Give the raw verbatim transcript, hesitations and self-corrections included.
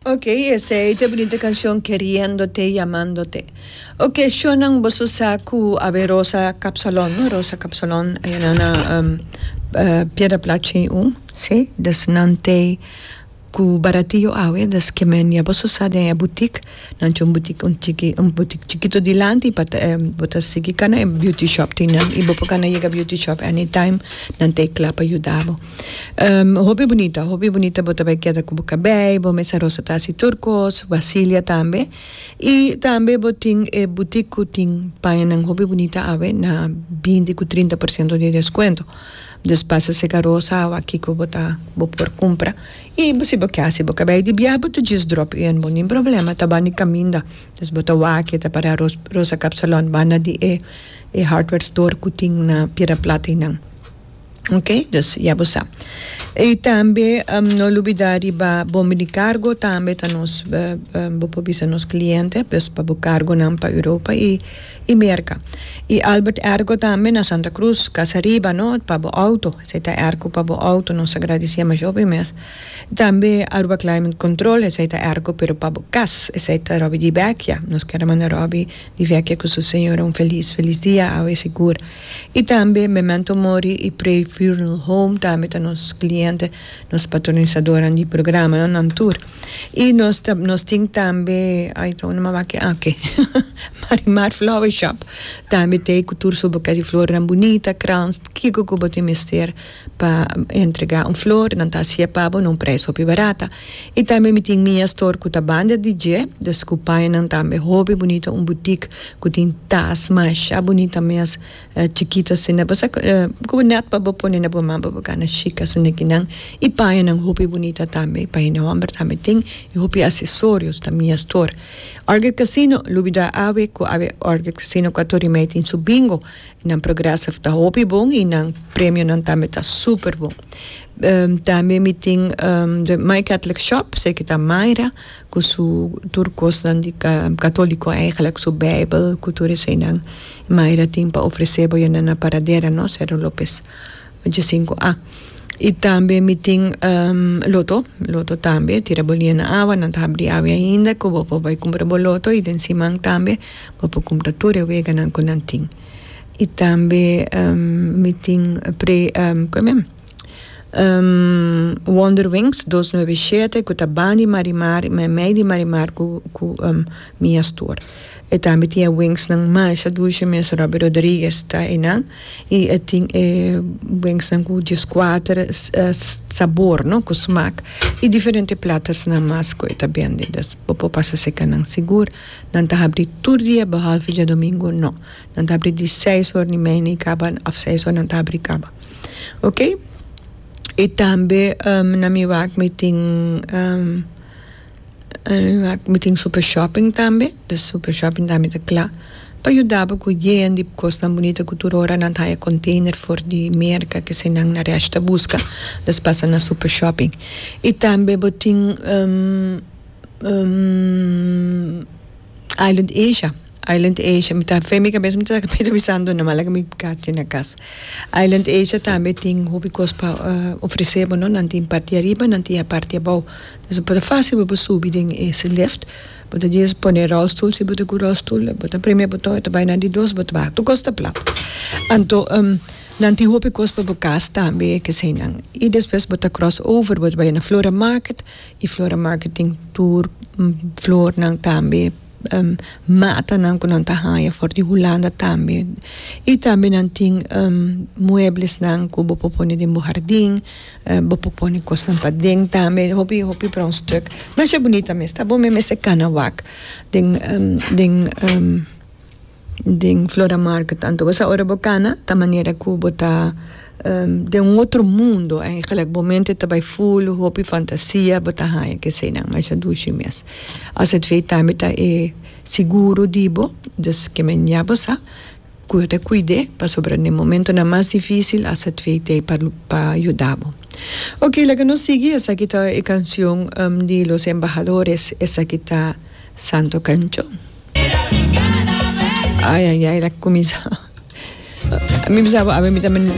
Ok, essa é a bonita canção Queriéndote, Llamándote. Ok, yo nang bosusa ku ave Rosa Capsalon, no? Rosa Capsalon, ayan na um, uh, Piedra Plache um, sí, des nante ku baratillo awe, des que men ya bosusa de a boutique, nancho un boutique un chiqui, un boutique chiquito dilante, pat um, botas sigi kana beauty shop tinan, ibo po kana yega beauty shop anytime, nante klapa yudabo. Um, hobby bonita, hobby bonita bota vai queda com cabelo, bo mesa rosa tasi turcos, Basilia tambe. E tambe boting e boutique ting payan hobby bonita ave na vinte ku trinta por ciento de descuento. Despasa se carosa aqui que bota bo por compra. E se bo kasi bo cabelo de biabo to just drop in bo nin problema tabani caminda. Des bota waki ta para Rosa Capsalon bana di e e hardware store kuting na Piedra Platinum. Ok, dus ja bosa. E também um, no lubidari ba bombe de cargo também tá nos uh, um, bo bisa nos cliente pues pa bo cargo nam pa Europa e e merca. E Albert Ergo também na Santa Cruz, Casariba, no, pa bo auto, se tá ergo pa bo auto, nos agradecemos jobi mes. Também Aruba Climate Control, se tá ergo pero pa bo cas, se tá robi di vecchia, nos queremos na robi di vecchia com su senhora um feliz feliz dia ao seguro. E também Memento Mori e Pre Funeral Home também tá nos cliente, nos patronizadoras di programa, no, nan tour. E nos nos ting também, ai tô numa vaca, ah, ok. Marimar Flower Shop. Também tem cultura sobre que a flor é bonita, crans, que que eu bote mister para entregar um flor, não tá se pabo num preço bem barata. E também me tem minha store com a banda D J, desculpai não também hobby bonita, um boutique que tem tas, mas a bonita mesmo, chiquita assim, né? Você como net para pôr na boa mão para bacana chica assim que não. E pai não hobby bonita também, pai não amber também tem e hobby acessórios da minha store. Orga Casino, lubida ave ko ave Orga Casino quatorze meter em su bingo, nang progressa tá hobby bom e nang prêmio não também tá super bom. Um, também me tem um, de My Catholic Shop, sei que tá Mayra, com su turcos dan de católico eigenlijk su Bijbel, cultura sei nang Mayra tem para oferecer boia na paradeira, no, Cerro Lopes, de cinco A. E também me tem um, loto, loto também, tira bolinha na água, não tá abrir água ainda, que eu vou vai comprar boloto e den simang também, vou comprar tudo eu vega não com nanting. E também um, me tem pre, um, como é? Um, Wonder Wings duzentos e noventa e sete, que tá bani marimar, me meidi marimar com com um, minha store. E também tinha wings ng Masha Duche Mes Robert Rodriguez tá inan e tem eh, wings ng cujas quatro uh, sabor, no, com smaak e diferente platos na masco e também das popo passa seca nang seguro não tá abrir todo dia behalve dia domingo não não tá abrir de seis horas ni meia ni caban af seis horas não tá abrir caba, ok? E também um, na minha wak meeting um, meeting super shopping também, de super shopping também tá claro. Para ajudar com yen de costa bonita cultura não tá container for de merca que se não na resta busca, das passa na super shopping. E também botin um, um, Island Asia. Island Asia, me tá femi cabeça me tá pensando na malaga me carta na casa. Island Asia também tem hobby cos para uh, oferecer, não, não tem parte arriba, não tem a parte abaixo. Então pode fácil para subir em esse lift, pode dizer poner rolstool, se pode com rolstool, pode primeiro botar e também na de dois botar baixo, tu costa plata. Então um, não tem hobby cos para casa também que sei não. E depois botar crossover, botar vai na Flora Market e Flora Marketing tour um, flor não também um, mata não com não tá haia for de Holanda também e também não tem um, muebles não com bopo pone de jardim uh, bopo pone coisa para dentro também hobby hobby para um stuk mas é bonita mesmo tá bom mesmo esse canawak den um, den um, den Flora Market tanto essa hora bacana da maneira que bota um, de um outro mundo eigenlijk momento também full hobby fantasia bota haia que sei não mas é duche mesmo as het feit também tá é seguro dibo des que me nyabosa cuida cuide para sobre no momento na mais difícil as het feit é para para ajudar-bo. Ok, la que nos sigue essa aqui tá a canção um, de los embajadores essa aqui tá Santo Cancho. Ay, ay, ay, la comienza. A mí me sabe, a mí también